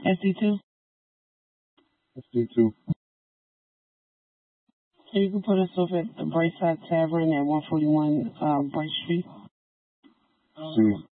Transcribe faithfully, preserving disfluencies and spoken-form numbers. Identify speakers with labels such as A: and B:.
A: S D two?
B: S D two.
A: So you can put us off at the Brightside Tavern at one forty-one uh, Bright Street.
B: See.